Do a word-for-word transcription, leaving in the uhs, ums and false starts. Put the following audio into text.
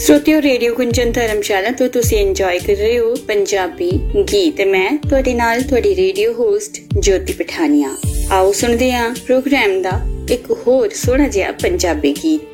श्रोतियों, radio Gunjan धर्मशाला तो तुसी enjoy कर रहे हो पंजाबी गीत। मैं तुहाडे नाल तुहाडी रेडियो होस्ट ज्योति पठानिया। आओ सुनदे हां प्रोग्राम दा एक होर सोहना जिहा पंजाबी गीत।